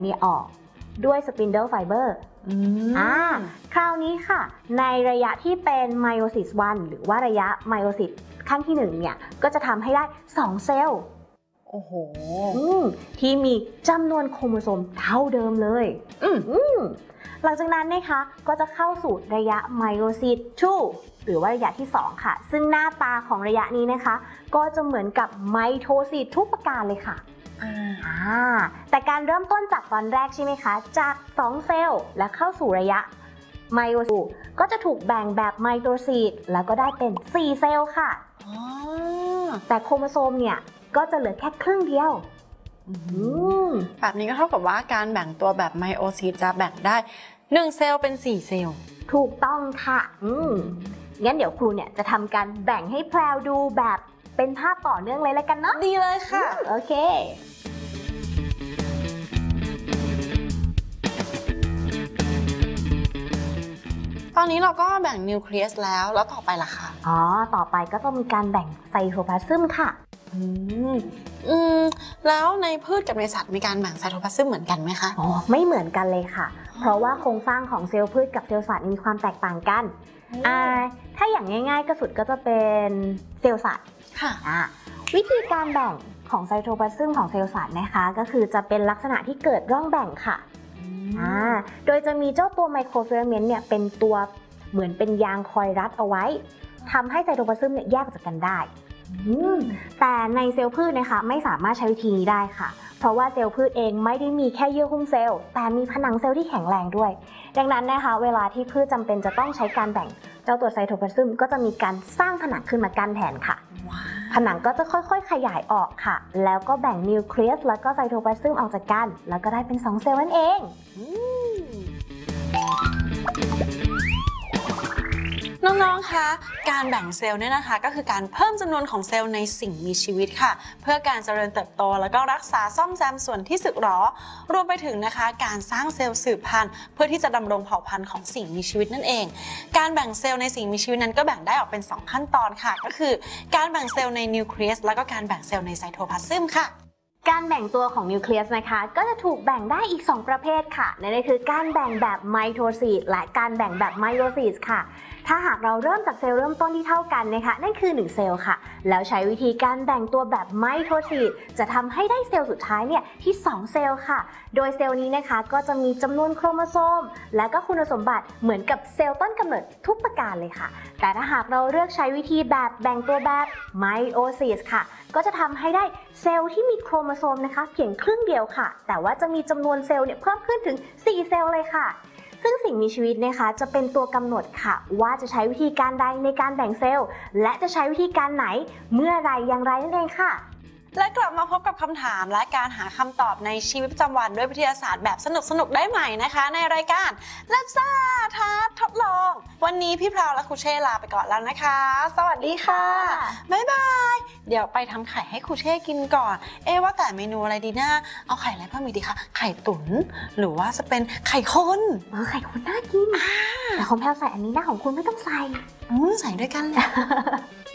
นี้ออกด้วยสปินเดิลไฟเบอร์คราวนี้ค่ะในระยะที่เป็นไมโอซิส1หรือว่าระยะไมโอซิสขั้นที่1เนี่ยก็จะทำให้ได้2เซลล์โอ้โหที่มีจำนวนโครโมโซมเท่าเดิมเลยหลังจากนั้นนะคะก็จะเข้าสู่ระยะไมโอซิส2หรือว่าระยะที่2ค่ะซึ่งหน้าตาของระยะนี้นะคะก็จะเหมือนกับไมโทซิสทุกประการเลยค่ะแต่การเริ่มต้นจากตอนแรกใช่ไหมคะจาก2เซลล์และเข้าสู่ระยะไมโอซิสก็จะถูกแบ่งแบบไมโทซิสแล้วก็ได้เป็น4เซลล์ค่ะแต่โครโมโซมเนี่ยก็จะเหลือแค่ครึ่งเดียวแบบนี้ก็เท่ากับว่าการแบ่งตัวแบบไมโอซิสจะแบ่งได้1เซลล์เป็น4เซลล์ถูกต้องค่ะงั้นเดี๋ยวครูเนี่ยจะทำการแบ่งให้แพรวดูแบบเป็นภาพต่อเนื่องเลยแล้วกันเนาะดีเลยค่ะโอเคตอนนี้เราก็แบ่งนิวเคลียสแล้วต่อไปล่ะคะต่อไปก็ต้องมีการแบ่งไซโทพลาซึมค่ะแล้วในพืชกับในสัตว์มีการแบ่งไซโทพลาซึมเหมือนกันไหมคะไม่เหมือนกันเลยค่ะเพราะว่าโครงสร้างของเซลล์พืชกับเซลล์สัตว์มีความแตกต่างกันถ้าอย่างง่ายๆก็สุดก็จะเป็นเซลล์สัตว์ค่ะวิธีการแบ่งของไซโทพลาซึมของเซลล์สัตว์นะคะก็คือจะเป็นลักษณะที่เกิดร่องแบ่งค่ะโดยจะมีเจ้าตัวไมโครฟิลาเมนต์เนี่ยเป็นตัวเหมือนเป็นยางคอยรัดเอาไว้ทำให้ไซโทพลาซึมเนี่ยแยกจากกันได้แต่ในเซลล์พืชนะคะไม่สามารถใช้วิธีนี้ได้ค่ะเพราะว่าเซลล์พืชเองไม่ได้มีแค่เยื่อหุ้มเซลล์แต่มีผนังเซลล์ที่แข็งแรงด้วยดังนั้นนะคะเวลาที่พืชจำเป็นจะต้องใช้การแบ่งเจ้าตัวไซโทพลาซึมก็จะมีการสร้างผนังขึ้นมากั้นแทนค่ะผนังก็จะค่อยๆขยายออกค่ะแล้วก็แบ่งนิวเคลียสแล้วก็ไซโทพลาซึมออกจากกันแล้วก็ได้เป็น2เซลล์นั่นเองน้องๆ คะการแบ่งเซลล์เนี่ยนะคะก็คือการเพิ่มจำนวนของเซลล์ในสิ่งมีชีวิตค่ะเพื่อการเจริญเติบโตแล้วก็รักษาซ่อมแซมส่วนที่สึกหรอรวมไปถึงนะคะการสร้างเซลล์สืบพันธุ์เพื่อที่จะดำรงเผ่าพันธุ์ของสิ่งมีชีวิตนั่นเองการแบ่งเซลล์ในสิ่งมีชีวิตนั้นก็แบ่งได้ออกเป็น2ขั้นตอนค่ะก็คือการแบ่งเซลล์ในนิวเคลียสแล้วก็การแบ่งเซลล์ในไซโทพลาซึมค่ะการแบ่งตัวของนิวเคลียสนะคะก็จะถูกแบ่งได้อีก2ประเภทค่ะนั่นก็คือการแบ่งแบบไมโทซิสและการแบ่งแบบไมโอซิสค่ะถ้าหากเราเริ่มจากเซลล์เริ่มต้นที่เท่ากันนะคะนั่นคือ1เซลล์ค่ะแล้วใช้วิธีการแบ่งตัวแบบไมโทซิสจะทำให้ได้เซลล์สุดท้ายเนี่ยที่2เซลล์ค่ะโดยเซลล์นี้นะคะก็จะมีจำนวนโครโมโซมและก็คุณสมบัติเหมือนกับเซลล์ต้นกำเนิดทุกประการเลยค่ะแต่ถ้าหากเราเลือกใช้วิธีแบบแบ่งตัวแบบไมโอซิสค่ะก็จะทำให้ได้เซลล์ที่มีโครโมโซมนะคะเพียงครึ่งเดียวค่ะแต่ว่าจะมีจำนวนเซลล์เนี่ยเพิ่มขึ้นถึง4เซลล์เลยค่ะซึ่งสิ่งมีชีวิตนะคะจะเป็นตัวกำหนดค่ะว่าจะใช้วิธีการใดในการแบ่งเซลล์และจะใช้วิธีการไหนเมื่อไรอย่างไรนั่นเองค่ะและกลับมาพบกับคำถามและการหาคำตอบในชีวิตประจำวันด้วยวิทยาศาสตร์แบบสนุกได้ใหม่นะคะในรายการเล็บซ่าท้าทดลองวันนี้พี่พราวและครูเช่ลาไปก่อนแล้วนะคะสวัสดีค่ะบ๊ายบายเดี๋ยวไปทำไข่ให้ครูเช่กินก่อนว่าแต่เมนูอะไรดีนะเอาไข่อะไรเพิ่มอีกดีคะไข่ตุ๋นหรือว่าจะเป็นไข่ข้นไข่ข้นน่ากินแต่ของแพรวใส่อันนี้นะของคุณไม่ต้องใส่ใส่ด้วยกันเลย